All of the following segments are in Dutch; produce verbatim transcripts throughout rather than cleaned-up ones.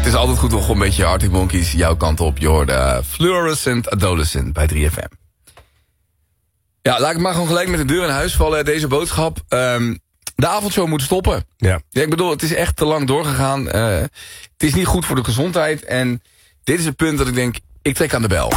Het is altijd goed om een beetje Arctic Monkeys jouw kant op. Je hoorde Fluorescent Adolescent bij drie F M. Ja, laat ik maar gewoon gelijk met de deur in huis vallen. Deze boodschap. Um, de avondshow moet stoppen. Ja. Ja, ik bedoel, het is echt te lang doorgegaan. Uh, het is niet goed voor de gezondheid. En dit is het punt dat ik denk, ik trek aan de bel.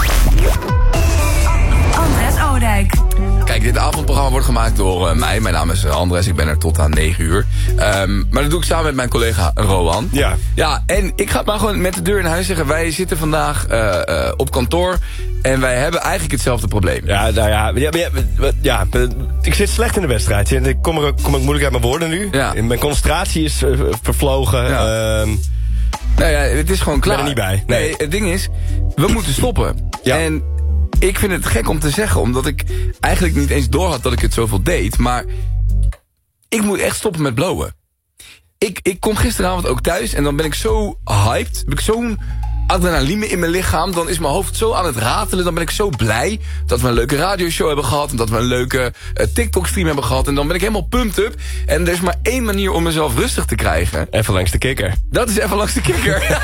Andres Oudijk. Kijk, dit avondprogramma wordt gemaakt door uh, mij. Mijn naam is uh, Andres, ik ben er tot aan negen uur. Um, maar dat doe ik samen met mijn collega Rowan. Ja. Ja, en ik ga het maar gewoon met de deur in huis zeggen. Wij zitten vandaag uh, uh, op kantoor en wij hebben eigenlijk hetzelfde probleem. Ja, nou ja, ja, ja, ja, ik zit slecht in de wedstrijd. Ik kom, er, kom ik moeilijk uit mijn woorden nu. Ja. Mijn concentratie is uh, vervlogen. Ja. Uh, nou ja, het is gewoon klaar. Ik ben er niet bij. Nee, nee het ding is, we moeten stoppen. Ja. En ik vind het gek om te zeggen, omdat ik eigenlijk niet eens doorhad dat ik het zoveel deed. Maar ik moet echt stoppen met blowen. Ik, ik kom gisteravond ook thuis en dan ben ik zo hyped. Heb ik zo'n adrenaline in mijn lichaam. Dan is mijn hoofd zo aan het ratelen. Dan ben ik zo blij dat we een leuke radioshow hebben gehad. En dat we een leuke uh, TikTok-stream hebben gehad. En dan ben ik helemaal pumped up. En er is maar één manier om mezelf rustig te krijgen. Even langs de kikker. Dat is even langs de kikker.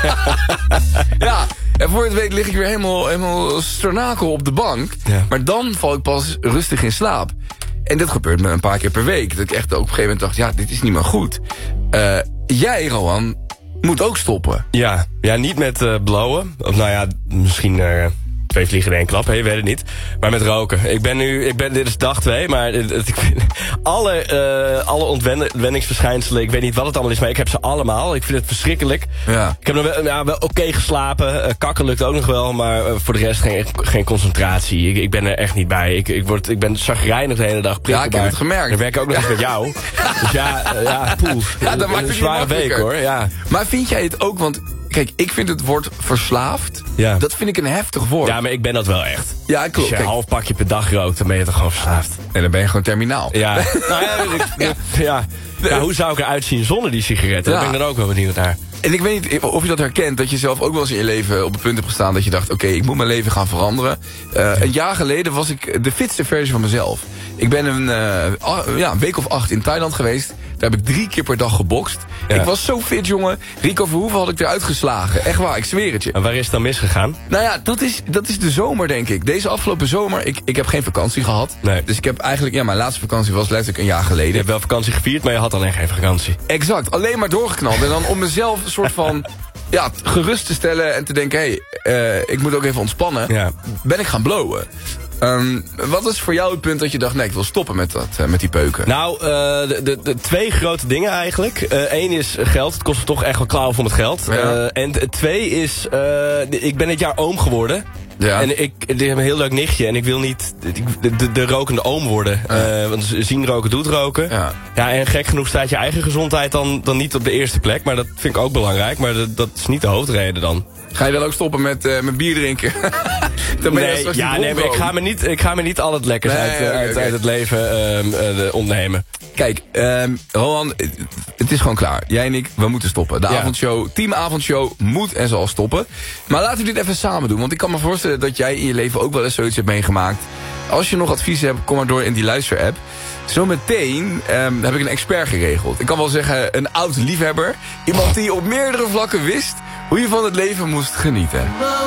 Ja, en voor je het weet lig ik weer helemaal, helemaal stornakel op de bank. Ja. Maar dan val ik pas rustig in slaap. En dit gebeurt me een paar keer per week. Dat ik echt op een gegeven moment dacht, ja, dit is niet meer goed. Uh, jij, Rowan, moet ook stoppen. Ja, ja niet met uh, blowen. Of nou ja, misschien uh, twee vliegen in één klap, hè, je weet het niet. Maar met roken. Ik ben nu, ik ben, dit is dag twee, maar het, het, ik vind, alle, uh, alle ontwenningsverschijnselen, ik weet niet wat het allemaal is, maar ik heb ze allemaal. Ik vind het verschrikkelijk. Ja. Ik heb nog wel, ja, wel oké okay geslapen. Uh, kakken lukt ook nog wel, maar uh, voor de rest geen, geen concentratie. Ik, ik ben er echt niet bij. Ik, ik, word, ik ben chagrijnig de hele dag. Ja, ik heb het gemerkt. Dan werk ik ook nog eens met jou. Dus ja, uh, ja, poeh. Ja, dat maakt het een zware week, hoor. Ja. Maar vind jij het ook, want kijk, ik vind het woord verslaafd, ja. dat vind ik een heftig woord. Ja, maar ik ben dat wel echt. Ja, klopt. Als je een half pakje per dag rookt, dan ben je toch gewoon verslaafd. En dan ben je gewoon terminaal. Ja, nou ja, ik, ja. ja. ja hoe zou ik eruit zien zonder die sigaretten? Ja. Daar ben ik dan ook wel benieuwd naar. En ik weet niet of je dat herkent, dat je zelf ook wel eens in je leven op het punt hebt gestaan dat je dacht, oké, okay, ik moet mijn leven gaan veranderen. Uh, een jaar geleden was ik de fitste versie van mezelf. Ik ben een, uh, ja, een week of acht in Thailand geweest. Daar heb ik drie keer per dag gebokst. Ja. Ik was zo fit, jongen. Rico Verhoeven had ik eruit geslagen. Echt waar, ik zweer het je. En waar is het dan misgegaan? Nou ja, dat is, dat is de zomer, denk ik. Deze afgelopen zomer, ik, ik heb geen vakantie gehad. Nee. Dus ik heb eigenlijk, ja, mijn laatste vakantie was letterlijk een jaar geleden. Je hebt wel vakantie gevierd, maar je had alleen geen vakantie. Exact, alleen maar doorgeknald. En dan om mezelf een soort van, ja, gerust te stellen en te denken, hé, hey, uh, ik moet ook even ontspannen. Ja. Ben ik gaan blowen. Um, wat is voor jou het punt dat je dacht, nee, ik wil stoppen met, dat, uh, met die peuken? Nou, uh, de, de, de twee grote dingen eigenlijk. Eén uh, is geld. Het kost me toch echt wel klauwen voor het geld. Ja. Uh, en twee is, uh, ik ben dit jaar oom geworden. Ja. En ik, ik heb een heel leuk nichtje. En ik wil niet de, de, de rokende oom worden. Ja. Uh, want zien roken doet roken. Ja. Ja, en gek genoeg staat je eigen gezondheid dan, dan niet op de eerste plek. Maar dat vind ik ook belangrijk. Maar dat, dat is niet de hoofdreden dan. Ga je dan ook stoppen met, uh, met bier drinken? Dan ben je nee, ja, nee, maar ik ga me niet, ik ga me niet al het lekkers nee, uit, okay, uit, okay. uit het leven um, uh, ontnemen. Kijk, um, Rowan, het is gewoon klaar. Jij en ik, we moeten stoppen. De ja. avondshow, team avondshow moet en zal stoppen. Maar laten we dit even samen doen. Want ik kan me voorstellen dat jij in je leven ook wel eens zoiets hebt meegemaakt. Als je nog advies hebt, kom maar door in die luisterapp. Zometeen um, heb ik een expert geregeld. Ik kan wel zeggen, een oud liefhebber. Iemand die op meerdere vlakken wist hoe je van het leven moest genieten.